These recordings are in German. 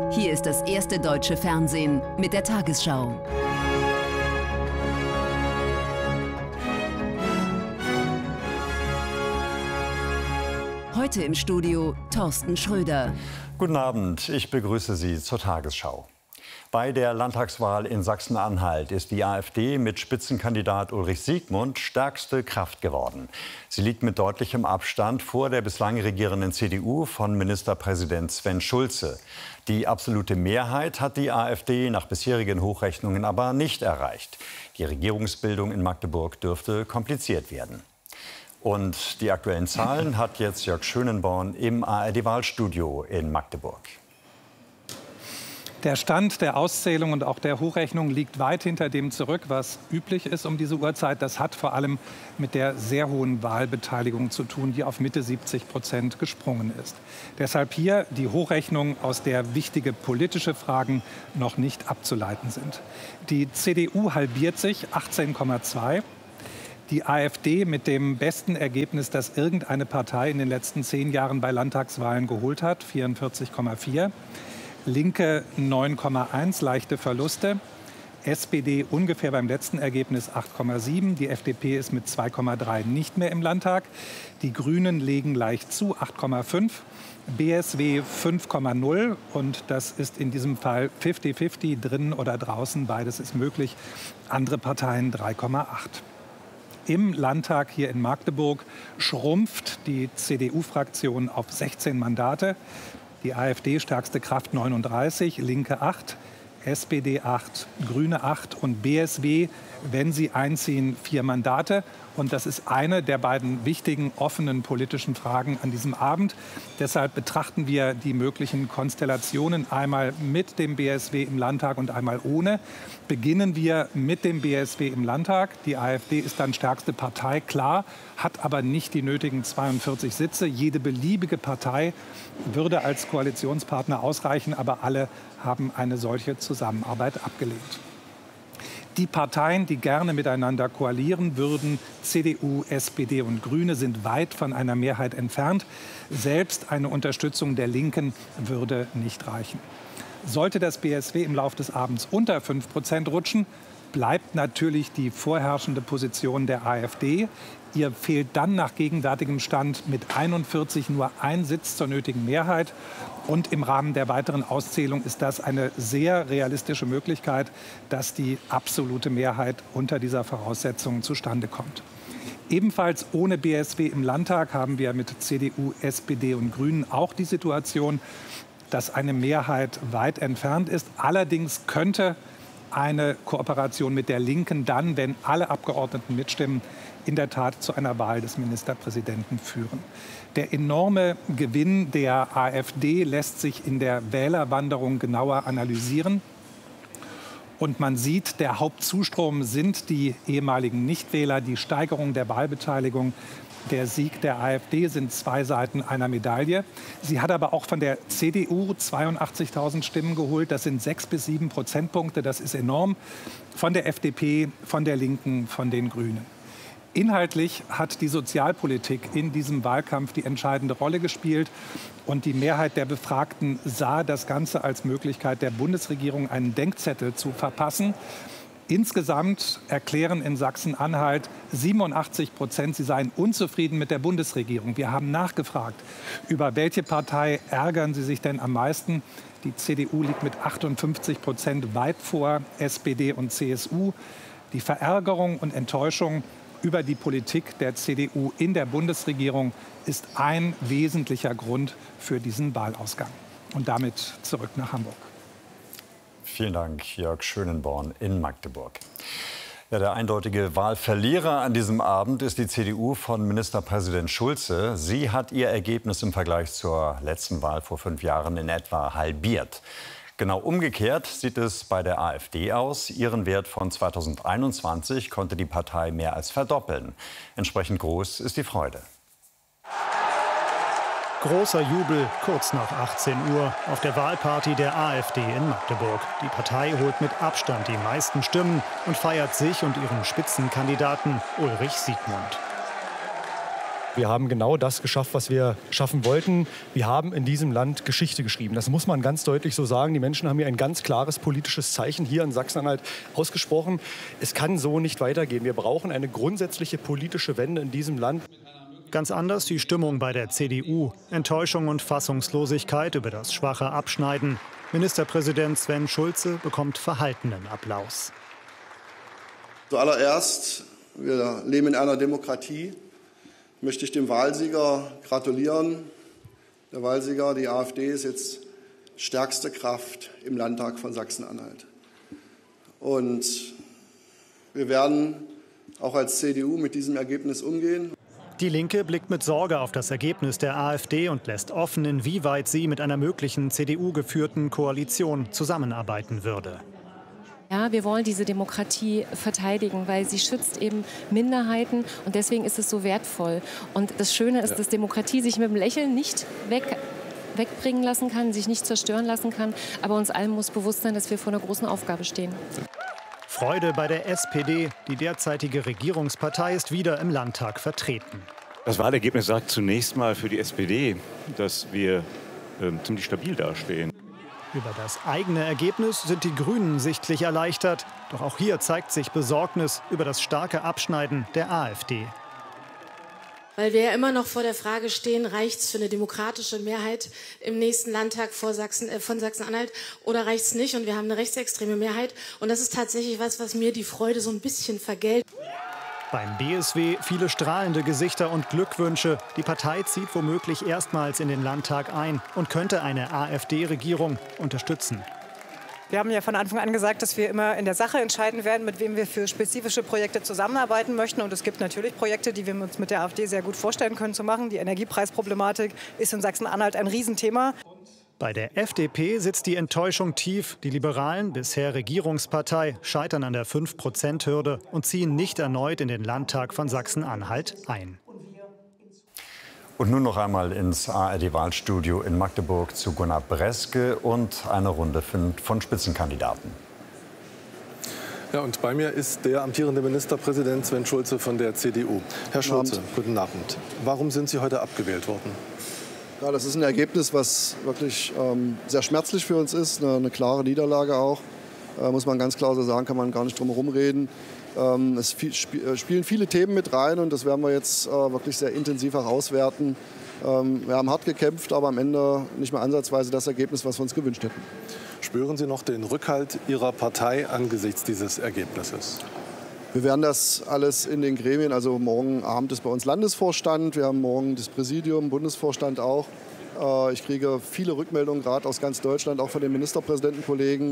Hier ist das erste deutsche Fernsehen mit der Tagesschau. Heute im Studio Thorsten Schröder. Guten Abend, ich begrüße Sie zur Tagesschau. Bei der Landtagswahl in Sachsen-Anhalt ist die AfD mit Spitzenkandidat Ulrich Siegmund stärkste Kraft geworden. Sie liegt mit deutlichem Abstand vor der bislang regierenden CDU von Ministerpräsident Sven Schulze. Die absolute Mehrheit hat die AfD nach bisherigen Hochrechnungen aber nicht erreicht. Die Regierungsbildung in Magdeburg dürfte kompliziert werden. Und die aktuellen Zahlen hat jetzt Jörg Schönenborn im ARD-Wahlstudio in Magdeburg. Der Stand der Auszählung und auch der Hochrechnung liegt weit hinter dem zurück, was üblich ist um diese Uhrzeit. Das hat vor allem mit der sehr hohen Wahlbeteiligung zu tun, die auf Mitte 70% gesprungen ist. Deshalb hier die Hochrechnung, aus der wichtige politische Fragen noch nicht abzuleiten sind. Die CDU halbiert sich, 18,2. Die AfD mit dem besten Ergebnis, das irgendeine Partei in den letzten 10 Jahren bei Landtagswahlen geholt hat, 44,4. Linke 9,1, leichte Verluste. SPD ungefähr beim letzten Ergebnis 8,7. Die FDP ist mit 2,3 nicht mehr im Landtag. Die Grünen legen leicht zu, 8,5. BSW 5,0 und das ist in diesem Fall 50-50, drinnen oder draußen, beides ist möglich. Andere Parteien 3,8. Im Landtag hier in Magdeburg schrumpft die CDU-Fraktion auf 16 Mandate. Die AfD stärkste Kraft 39, Linke 8, SPD 8, Grüne 8 und BSW, wenn sie einziehen, 4 Mandate. Und das ist eine der beiden wichtigen offenen politischen Fragen an diesem Abend. Deshalb betrachten wir die möglichen Konstellationen einmal mit dem BSW im Landtag und einmal ohne. Beginnen wir mit dem BSW im Landtag. Die AfD ist dann stärkste Partei, klar, hat aber nicht die nötigen 42 Sitze. Jede beliebige Partei würde als Koalitionspartner ausreichen, aber alle haben eine solche Zusammenarbeit abgelehnt. Die Parteien, die gerne miteinander koalieren würden, CDU, SPD und Grüne, sind weit von einer Mehrheit entfernt. Selbst eine Unterstützung der Linken würde nicht reichen. Sollte das BSW im Laufe des Abends unter 5% rutschen, bleibt natürlich die vorherrschende Position der AfD. Ihr fehlt dann nach gegenwärtigem Stand mit 41 nur ein Sitz zur nötigen Mehrheit. Und im Rahmen der weiteren Auszählung ist das eine sehr realistische Möglichkeit, dass die absolute Mehrheit unter dieser Voraussetzung zustande kommt. Ebenfalls ohne BSW im Landtag haben wir mit CDU, SPD und Grünen auch die Situation, dass eine Mehrheit weit entfernt ist. Allerdings könnte eine Kooperation mit der Linken dann, wenn alle Abgeordneten mitstimmen, in der Tat zu einer Wahl des Ministerpräsidenten führen. Der enorme Gewinn der AfD lässt sich in der Wählerwanderung genauer analysieren. Und man sieht, der Hauptzustrom sind die ehemaligen Nichtwähler, die Steigerung der Wahlbeteiligung. Der Sieg der AfD sind 2 Seiten einer Medaille. Sie hat aber auch von der CDU 82.000 Stimmen geholt. Das sind 6 bis 7 Prozentpunkte. Das ist enorm. Von der FDP, von der Linken, von den Grünen. Inhaltlich hat die Sozialpolitik in diesem Wahlkampf die entscheidende Rolle gespielt. Und die Mehrheit der Befragten sah das Ganze als Möglichkeit der Bundesregierung, einen Denkzettel zu verpassen. Insgesamt erklären in Sachsen-Anhalt 87%, sie seien unzufrieden mit der Bundesregierung. Wir haben nachgefragt, über welche Partei ärgern sie sich denn am meisten. Die CDU liegt mit 58% weit vor SPD und CSU. Die Verärgerung und Enttäuschung über die Politik der CDU in der Bundesregierung ist ein wesentlicher Grund für diesen Wahlausgang. Und damit zurück nach Hamburg. Vielen Dank, Jörg Schönenborn in Magdeburg. Ja, der eindeutige Wahlverlierer an diesem Abend ist die CDU von Ministerpräsident Schulze. Sie hat ihr Ergebnis im Vergleich zur letzten Wahl vor 5 Jahren in etwa halbiert. Genau umgekehrt sieht es bei der AfD aus. Ihren Wert von 2021 konnte die Partei mehr als verdoppeln. Entsprechend groß ist die Freude. Großer Jubel kurz nach 18 Uhr auf der Wahlparty der AfD in Magdeburg. Die Partei holt mit Abstand die meisten Stimmen und feiert sich und ihren Spitzenkandidaten Ulrich Siegmund. Wir haben genau das geschafft, was wir schaffen wollten. Wir haben in diesem Land Geschichte geschrieben. Das muss man ganz deutlich so sagen. Die Menschen haben hier ein ganz klares politisches Zeichen hier in Sachsen-Anhalt ausgesprochen. Es kann so nicht weitergehen. Wir brauchen eine grundsätzliche politische Wende in diesem Land. Ganz anders die Stimmung bei der CDU. Enttäuschung und Fassungslosigkeit über das schwache Abschneiden. Ministerpräsident Sven Schulze bekommt verhaltenen Applaus. Zuallererst, wir leben in einer Demokratie, möchte ich dem Wahlsieger gratulieren. Der Wahlsieger, die AfD, ist jetzt stärkste Kraft im Landtag von Sachsen-Anhalt. Und wir werden auch als CDU mit diesem Ergebnis umgehen. Die Linke blickt mit Sorge auf das Ergebnis der AfD und lässt offen, inwieweit sie mit einer möglichen CDU-geführten Koalition zusammenarbeiten würde. Ja, wir wollen diese Demokratie verteidigen, weil sie schützt eben Minderheiten und deswegen ist es so wertvoll. Und das Schöne ist, dass Demokratie sich mit dem Lächeln nicht wegbringen lassen kann, sich nicht zerstören lassen kann. Aber uns allen muss bewusst sein, dass wir vor einer großen Aufgabe stehen. Freude bei der SPD. Die derzeitige Regierungspartei ist wieder im Landtag vertreten. Das Wahlergebnis sagt zunächst mal für die SPD, dass wir ziemlich stabil dastehen. Über das eigene Ergebnis sind die Grünen sichtlich erleichtert. Doch auch hier zeigt sich Besorgnis über das starke Abschneiden der AfD. Weil wir ja immer noch vor der Frage stehen, reicht es für eine demokratische Mehrheit im nächsten Landtag von Sachsen-Anhalt oder reicht es nicht? Und wir haben eine rechtsextreme Mehrheit. Und das ist tatsächlich was mir die Freude so ein bisschen vergällt. Beim BSW viele strahlende Gesichter und Glückwünsche. Die Partei zieht womöglich erstmals in den Landtag ein und könnte eine AfD-Regierung unterstützen. Wir haben ja von Anfang an gesagt, dass wir immer in der Sache entscheiden werden, mit wem wir für spezifische Projekte zusammenarbeiten möchten. Und es gibt natürlich Projekte, die wir uns mit der AfD sehr gut vorstellen können zu machen. Die Energiepreisproblematik ist in Sachsen-Anhalt ein Riesenthema. Bei der FDP sitzt die Enttäuschung tief. Die Liberalen, bisher Regierungspartei, scheitern an der 5%-Hürde und ziehen nicht erneut in den Landtag von Sachsen-Anhalt ein. Und nun noch einmal ins ARD-Wahlstudio in Magdeburg zu Gunnar Breske und eine Runde von Spitzenkandidaten. Ja, und bei mir ist der amtierende Ministerpräsident Sven Schulze von der CDU. Herr Schulze, guten Abend. Warum sind Sie heute abgewählt worden? Ja, das ist ein Ergebnis, was wirklich sehr schmerzlich für uns ist, eine klare Niederlage auch. Muss man ganz klar so sagen, kann man gar nicht drum herum reden. Es spielen viele Themen mit rein und das werden wir jetzt wirklich sehr intensiv herauswerten. Wir haben hart gekämpft, aber am Ende nicht mehr ansatzweise das Ergebnis, was wir uns gewünscht hätten. Spüren Sie noch den Rückhalt Ihrer Partei angesichts dieses Ergebnisses? Wir werden das alles in den Gremien, also morgen Abend ist bei uns Landesvorstand, wir haben morgen das Präsidium, Bundesvorstand auch. Ich kriege viele Rückmeldungen, gerade aus ganz Deutschland, auch von den Ministerpräsidentenkollegen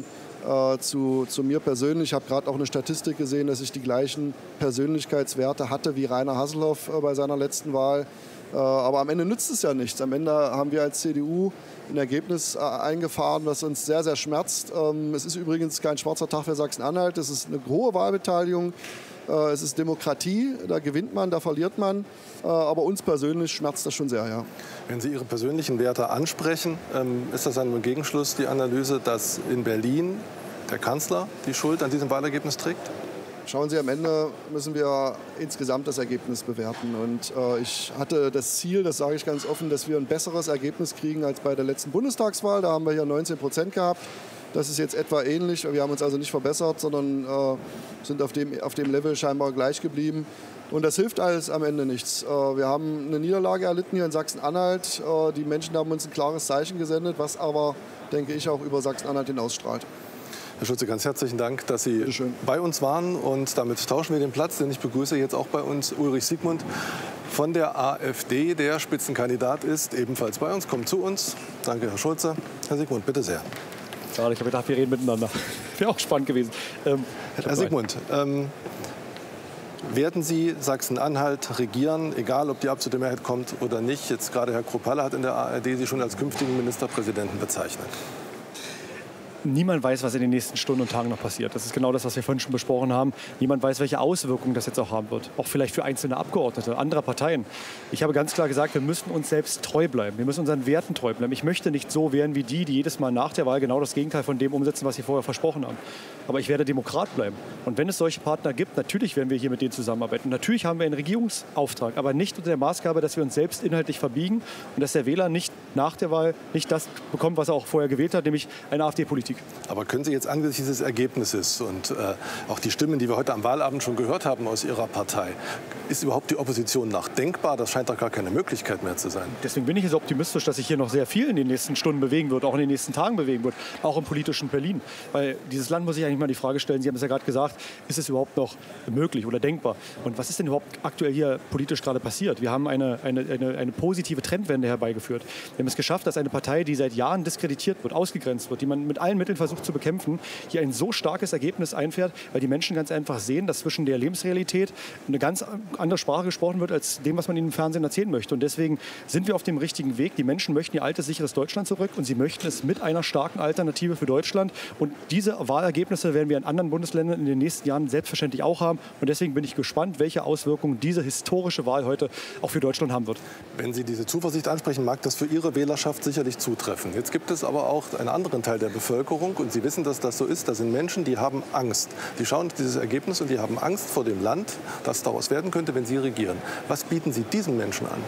zu mir persönlich. Ich habe gerade auch eine Statistik gesehen, dass ich die gleichen Persönlichkeitswerte hatte wie Rainer Haselhoff bei seiner letzten Wahl. Aber am Ende nützt es ja nichts. Am Ende haben wir als CDU ein Ergebnis eingefahren, was uns sehr, sehr schmerzt. Es ist übrigens kein schwarzer Tag für Sachsen-Anhalt. Es ist eine hohe Wahlbeteiligung. Es ist Demokratie. Da gewinnt man, da verliert man. Aber uns persönlich schmerzt das schon sehr, ja. Wenn Sie Ihre persönlichen Werte ansprechen, ist das ein Gegenschluss, die Analyse, dass in Berlin der Kanzler die Schuld an diesem Wahlergebnis trägt? Schauen Sie, am Ende müssen wir insgesamt das Ergebnis bewerten. Und ich hatte das Ziel, das sage ich ganz offen, dass wir ein besseres Ergebnis kriegen als bei der letzten Bundestagswahl. Da haben wir hier 19% gehabt. Das ist jetzt etwa ähnlich. Wir haben uns also nicht verbessert, sondern sind auf dem Level scheinbar gleich geblieben. Und das hilft alles am Ende nichts. Wir haben eine Niederlage erlitten hier in Sachsen-Anhalt. Die Menschen haben uns ein klares Zeichen gesendet, was aber, denke ich, auch über Sachsen-Anhalt hinausstrahlt. Herr Schulze, ganz herzlichen Dank, dass Sie bei uns waren. Und damit tauschen wir den Platz, denn ich begrüße jetzt auch bei uns Ulrich Siegmund von der AfD. Der Spitzenkandidat ist ebenfalls bei uns. Kommt zu uns. Danke, Herr Schulze. Herr Siegmund, bitte sehr. Schade, ich habe gedacht, wir reden miteinander. Wäre auch spannend gewesen. Herr Siegmund, werden Sie Sachsen-Anhalt regieren, egal ob die absolute Mehrheit kommt oder nicht? Jetzt gerade Herr Kruppalla hat in der ARD Sie schon als künftigen Ministerpräsidenten bezeichnet. niemand weiß, was in den nächsten Stunden und Tagen noch passiert. Das ist genau das, was wir vorhin schon besprochen haben. Niemand weiß, welche Auswirkungen das jetzt auch haben wird. Auch vielleicht für einzelne Abgeordnete anderer Parteien. Ich habe ganz klar gesagt, wir müssen uns selbst treu bleiben. Wir müssen unseren Werten treu bleiben. Ich möchte nicht so werden wie die jedes Mal nach der Wahl genau das Gegenteil von dem umsetzen, was sie vorher versprochen haben. Aber ich werde Demokrat bleiben. Und wenn es solche Partner gibt, natürlich werden wir hier mit denen zusammenarbeiten. Natürlich haben wir einen Regierungsauftrag, aber nicht unter der Maßgabe, dass wir uns selbst inhaltlich verbiegen und dass der Wähler nicht nach der Wahl nicht das bekommt, was er auch vorher gewählt hat, nämlich eine AfD-Politik. Aber können Sie jetzt angesichts dieses Ergebnisses und auch die Stimmen, die wir heute am Wahlabend schon gehört haben aus Ihrer Partei, ist überhaupt die Opposition noch denkbar? Das scheint doch gar keine Möglichkeit mehr zu sein. Deswegen bin ich jetzt optimistisch, dass sich hier noch sehr viel in den nächsten Stunden bewegen wird, auch in den nächsten Tagen bewegen wird, auch im politischen Berlin. Weil dieses Land muss sich eigentlich mal die Frage stellen, Sie haben es ja gerade gesagt, ist es überhaupt noch möglich oder denkbar? Und was ist denn überhaupt aktuell hier politisch gerade passiert? Wir haben eine positive Trendwende herbeigeführt. Wir haben es geschafft, dass eine Partei, die seit Jahren diskreditiert wird, ausgegrenzt wird, die man mit allen Mitteln versucht zu bekämpfen, hier ein so starkes Ergebnis einfährt, weil die Menschen ganz einfach sehen, dass zwischen der Lebensrealität eine ganz andere Sprache gesprochen wird, als dem, was man ihnen im Fernsehen erzählen möchte. Und deswegen sind wir auf dem richtigen Weg. Die Menschen möchten ihr altes, sicheres Deutschland zurück und sie möchten es mit einer starken Alternative für Deutschland. Und diese Wahlergebnisse werden wir in anderen Bundesländern in den nächsten Jahren selbstverständlich auch haben. Und deswegen bin ich gespannt, welche Auswirkungen diese historische Wahl heute auch für Deutschland haben wird. Wenn Sie diese Zuversicht ansprechen, mag das für Ihre Wählerschaft sicherlich zutreffen. Jetzt gibt es aber auch einen anderen Teil der Bevölkerung und Sie wissen, dass das so ist. Da sind Menschen, die haben Angst. Die schauen auf dieses Ergebnis und die haben Angst vor dem Land, das daraus werden könnte, wenn Sie regieren. Was bieten Sie diesen Menschen an?